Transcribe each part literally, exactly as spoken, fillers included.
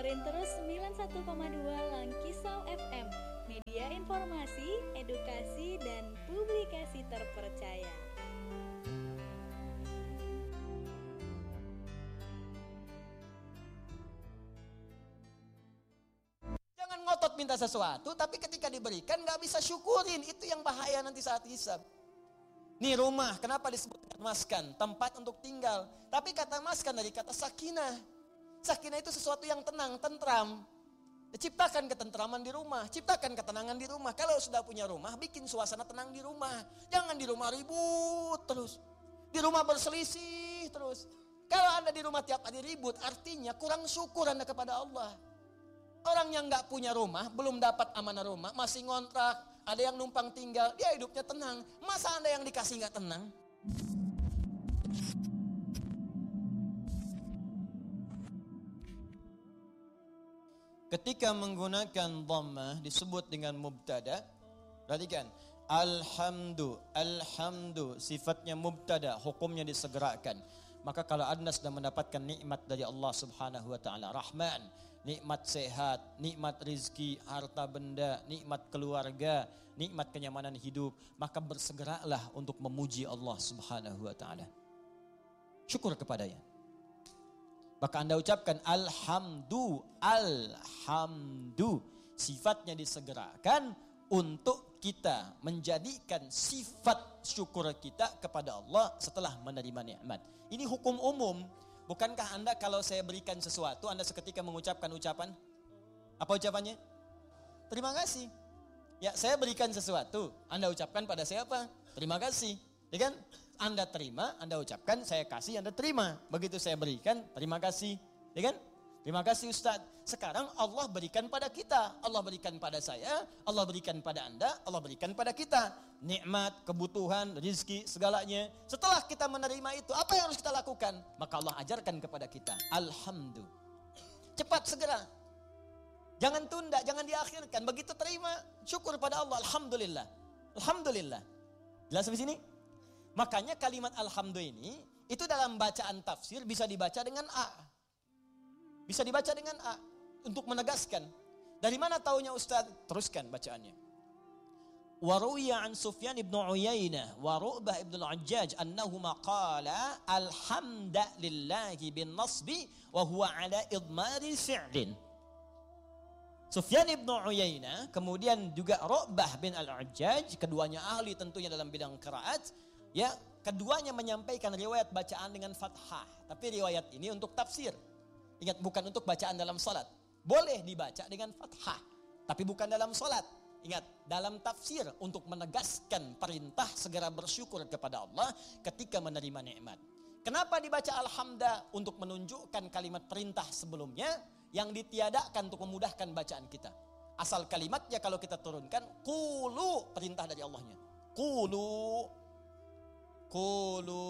Dengerin terus sembilan puluh satu koma dua Langkisau F M, media informasi, edukasi, dan publikasi terpercaya. Jangan ngotot minta sesuatu, tapi ketika diberikan gak bisa syukurin. Itu yang bahaya nanti saat hisab. Nih rumah, kenapa disebut maskan? Tempat untuk tinggal. Tapi kata maskan dari kata sakinah. Sakinah itu sesuatu yang tenang, tentram. Ciptakan ketentraman di rumah, ciptakan ketenangan di rumah. Kalau sudah punya rumah, bikin suasana tenang di rumah. Jangan di rumah ribut terus. Di rumah berselisih terus. Kalau Anda di rumah tiap hari ribut, artinya kurang syukur Anda kepada Allah. Orang yang gak punya rumah, belum dapat amanah rumah, masih ngontrak, ada yang numpang tinggal, dia hidupnya tenang. Masa Anda yang dikasih gak tenang? Ketika menggunakan dhammah disebut dengan mubtada. Perhatikan, alhamdu, alhamdu sifatnya mubtada, hukumnya disegerakan. Maka kalau Anda sudah mendapatkan nikmat dari Allah Subhanahu wa taala, Rahman, nikmat sehat, nikmat rizki, harta benda, nikmat keluarga, nikmat kenyamanan hidup, maka bersegeralah untuk memuji Allah Subhanahu wa taala. Syukur kepadanya. Maka Anda ucapkan alhamdu, alhamdu. Sifatnya disegerakan untuk kita menjadikan sifat syukur kita kepada Allah setelah menerima nikmat. Ini hukum umum. Bukankah Anda kalau saya berikan sesuatu, Anda seketika mengucapkan ucapan? Apa ucapannya? Terima kasih. Ya, saya berikan sesuatu, Anda ucapkan pada saya apa? Terima kasih. Ya kan? Anda terima, Anda ucapkan, saya kasih, Anda terima. Begitu saya berikan, terima kasih. Ya kan? Terima kasih Ustaz. Sekarang Allah berikan pada kita. Allah berikan pada saya, Allah berikan pada Anda, Allah berikan pada kita. Nikmat, kebutuhan, rizki, segalanya. Setelah kita menerima itu, apa yang harus kita lakukan? Maka Allah ajarkan kepada kita. Alhamdulillah. Cepat segera. Jangan tunda, jangan diakhirkan. Begitu terima, syukur pada Allah. Alhamdulillah. Alhamdulillah. Jelas sampai sini? Makanya kalimat alhamdulillah ini, itu dalam bacaan tafsir bisa dibaca dengan A. Bisa dibaca dengan A untuk menegaskan. Dari mana taunya Ustaz? Teruskan bacaannya. Wa ruwiya an Sufyan ibn Uyainah wa Ru'bah ibn al-Ajjaj annahuma qala alhamdulillahi bin nasbi wa huwa ala idmari fi'lin. Sufyan ibn Uyainah, kemudian juga Ru'bah bin al-Ajjaj, keduanya ahli tentunya dalam bidang qiraat, ya, keduanya menyampaikan riwayat bacaan dengan fathah, tapi riwayat ini untuk tafsir. Ingat, bukan untuk bacaan dalam salat. Boleh dibaca dengan fathah, tapi bukan dalam salat. Ingat, dalam tafsir untuk menegaskan perintah segera bersyukur kepada Allah ketika menerima nikmat. Kenapa dibaca alhamdulillah? Untuk menunjukkan kalimat perintah sebelumnya yang ditiadakan untuk memudahkan bacaan kita. Asal kalimatnya kalau kita turunkan, qulu, perintah dari Allahnya. Qulu, qulu.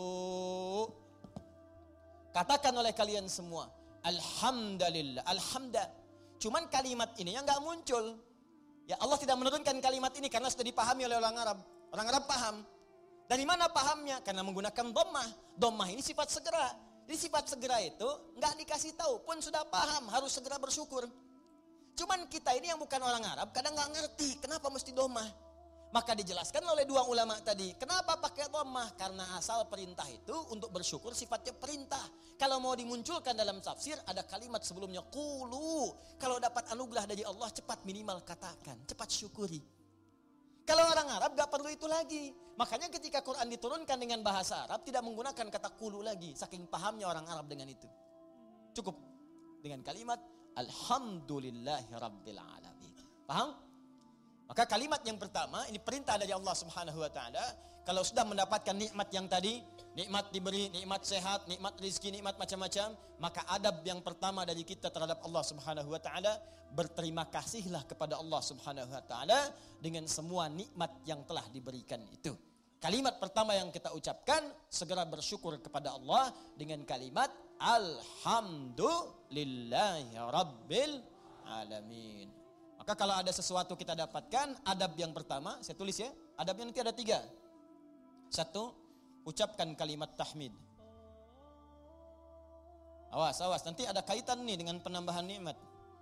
Katakan oleh kalian semua, alhamdulillah, alhamdulillah. Cuman kalimat ini yang gak muncul. Ya, Allah tidak menurunkan kalimat ini karena sudah dipahami oleh orang Arab. Orang Arab paham. Dari mana pahamnya? Karena menggunakan dhammah. Dhammah ini sifat segera. Jadi sifat segera itu gak dikasih tahu pun sudah paham, harus segera bersyukur. Cuman kita ini yang bukan orang Arab kadang gak ngerti kenapa mesti dhammah. Maka dijelaskan oleh dua ulama tadi, kenapa pakai dhammah? Karena asal perintah itu untuk bersyukur sifatnya perintah. Kalau mau dimunculkan dalam tafsir ada kalimat sebelumnya qulu. Kalau dapat anugerah dari Allah cepat minimal katakan, cepat syukuri. Kalau orang Arab gak perlu itu lagi. Makanya ketika Quran diturunkan dengan bahasa Arab tidak menggunakan kata qulu lagi, saking pahamnya orang Arab dengan itu. Cukup dengan kalimat alhamdulillahi rabbil alamin. Paham? Maka kalimat yang pertama, ini perintah dari Allah Subhanahu wa taala. Kalau sudah mendapatkan nikmat yang tadi, nikmat diberi, nikmat sehat, nikmat rizki, nikmat macam-macam, maka adab yang pertama dari kita terhadap Allah Subhanahu wa taala, berterima kasihlah kepada Allah Subhanahu wa taala dengan semua nikmat yang telah diberikan itu. Kalimat pertama yang kita ucapkan, segera bersyukur kepada Allah dengan kalimat alhamdulillahi rabbil alamin. Maka kalau ada sesuatu kita dapatkan, adab yang pertama, saya tulis ya, adabnya nanti ada tiga. Satu, ucapkan kalimat tahmid. Awas, awas, nanti ada kaitan nih dengan penambahan nikmat.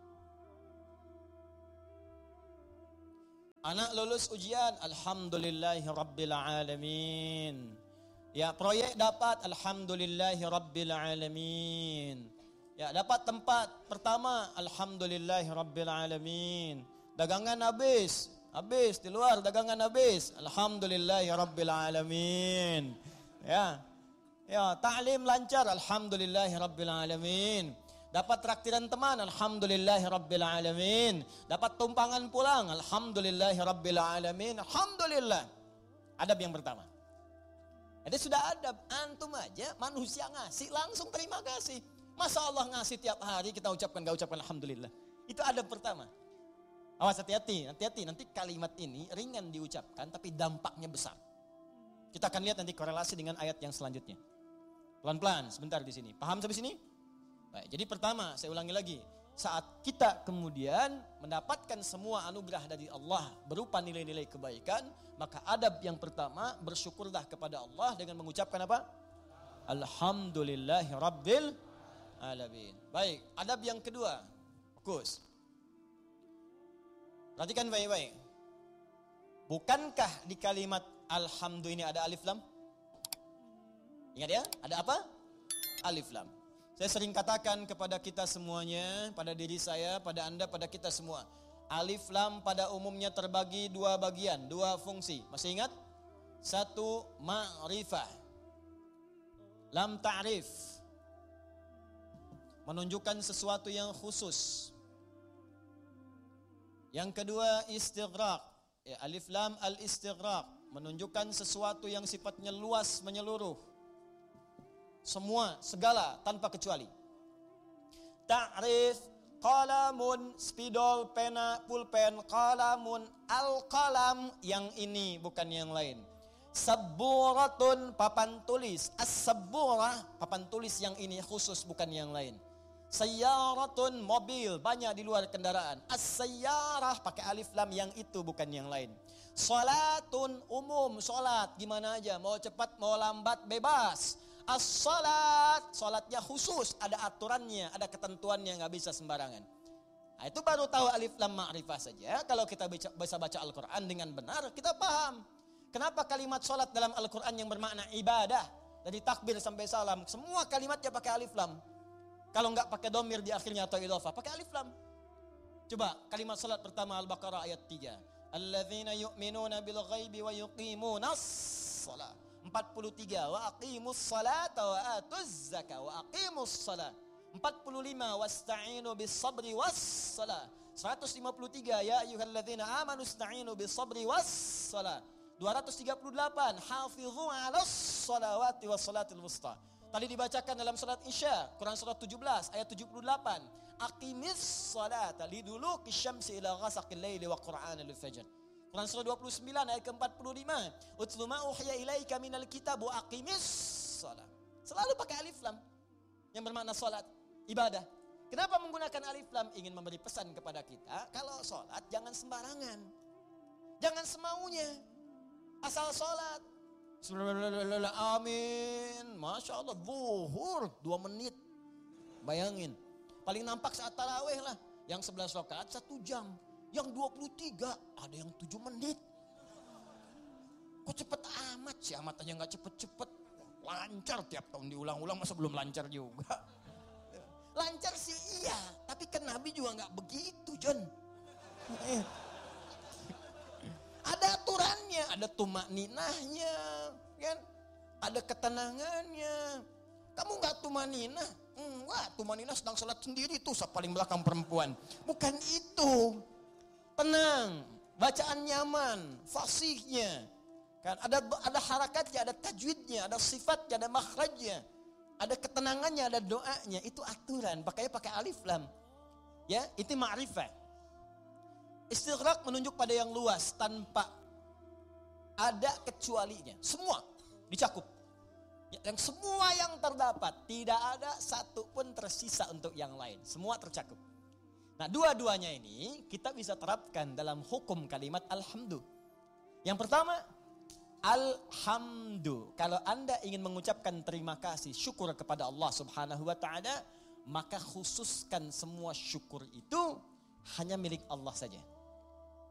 Anak lulus ujian, alhamdulillahi rabbil alamin. Ya, proyek dapat, alhamdulillahi rabbil alamin. Ya, dapat tempat pertama, alhamdulillahi rabbil alamin. Dagangan habis, habis di luar dagangan habis, alhamdulillahi rabbil alamin. Ya. Ya, ta'lim lancar, alhamdulillahi rabbil alamin. Dapat traktiran teman, alhamdulillahi rabbil alamin. Dapat tumpangan pulang, alhamdulillahi rabbil alamin. Alhamdulillah. Adab yang pertama. Jadi sudah adab, antum aja manusia ngasih langsung terima kasih. Masa Allah ngasih tiap hari kita ucapkan gak ucapkan alhamdulillah. Itu adab pertama. Awas hati-hati, hati-hati nanti kalimat ini ringan diucapkan tapi dampaknya besar. Kita akan lihat nanti korelasi dengan ayat yang selanjutnya. Pelan-pelan sebentar di sini. Paham sampai sini? Baik, jadi pertama saya ulangi lagi. Saat kita kemudian mendapatkan semua anugerah dari Allah berupa nilai-nilai kebaikan, maka adab yang pertama bersyukurlah kepada Allah dengan mengucapkan apa? Alhamdulillahi rabbil alamin. Baik, adab yang kedua. Fokus. Perhatikan baik-baik. Bukankah di kalimat alhamdu ini ada alif lam? Ingat ya, ada apa? Alif lam. Saya sering katakan kepada kita semuanya, pada diri saya, pada Anda, pada kita semua. Alif lam pada umumnya terbagi dua bagian, dua fungsi. Masih ingat? Satu, ma'rifah. Lam ta'rif. Menunjukkan sesuatu yang khusus. Yang kedua, istighraq. Ya, alif lam al-istighraq. Menunjukkan sesuatu yang sifatnya luas, menyeluruh. Semua, segala, tanpa kecuali. Ta'rif, qalamun, spidol, pena, pulpen, qalamun, al-qalam, yang ini bukan yang lain. Sabburatun, papan tulis. As-sabburah, papan tulis yang ini khusus bukan yang lain. Sayyaratun, mobil, banyak di luar kendaraan. As-sayyarah, pakai alif lam, yang itu bukan yang lain. Salatun, umum, salat, gimana aja, mau cepat, mau lambat, bebas. As-salat, salatnya khusus, ada aturannya, ada ketentuannya, nggak bisa sembarangan. Nah, itu baru tahu alif lam ma'rifah saja. Kalau kita bisa baca Al-Quran dengan benar, kita paham. Kenapa kalimat salat dalam Al-Quran yang bermakna ibadah, dari takbir sampai salam, semua kalimatnya pakai alif lam. Kalau nggak pakai domir di akhirnya atau idhofah, pakai alif lam. Coba kalimat salat pertama Al-Baqarah ayat tiga. Alladzina yu'minuna bil ghaibi wa yuqimunas shalah. empat puluh tiga wa aqimus salata wa atuz zakah wa aqimus salat. empat puluh lima wasta'inu bis sabri was salat. seratus lima puluh tiga ya ayyuhalladzina amanu ista'inu bis sabri was salat. dua ratus tiga puluh delapan hafizu 'alas salawati was salatil wusta. Tadi dibacakan dalam salat Isya, Quran surat tujuh belas ayat tujuh puluh delapan. Aqimis salata liduluki syamsi ila ghasaqil laili wa qur'anal fajr. Quran surah dua puluh sembilan ayat ke empat puluh lima. Utlu ma uhiya ilaika minal kitab wa aqimis shalah. Selalu pakai alif lam yang bermakna salat, ibadah. Kenapa menggunakan alif lam? Ingin memberi pesan kepada kita, kalau salat jangan sembarangan. Jangan semaunya. Asal salat. Amin. Masya Allah, zuhur dua menit. Bayangin. Paling nampak saat tarawih lah. Yang sebelas rakaat satu jam. Yang dua puluh tiga ada yang tujuh menit. Kok cepet amat sih? Amat aja gak cepet-cepet. Lancar tiap tahun diulang-ulang, masa belum lancar juga? Lancar sih iya, tapi kan Nabi juga gak begitu, John. Ada aturannya, ada tumak ninahnya, kan? Ada ketenangannya. Kamu gak tumak ninah? Hmm, wah, tumak ninah sedang sholat sendiri tuh, paling belakang perempuan. Bukan itu. Tenang, bacaan nyaman, fasihnya, kan? Ada ada harakatnya, ada tajwidnya, ada sifatnya, ada makhrajnya, ada ketenangannya, ada doanya. Itu aturan, pakainya pakai alif lam. Ya, itu ma'rifah. Istighraq menunjuk pada yang luas tanpa ada kecualinya. Semua dicakup. Dan semua yang terdapat, tidak ada satu pun tersisa untuk yang lain. Semua tercakup. Nah, dua-duanya ini kita bisa terapkan dalam hukum kalimat alhamdu. Yang pertama, alhamdu. Kalau Anda ingin mengucapkan terima kasih, syukur kepada Allah Subhanahu wa taala, maka khususkan semua syukur itu hanya milik Allah saja.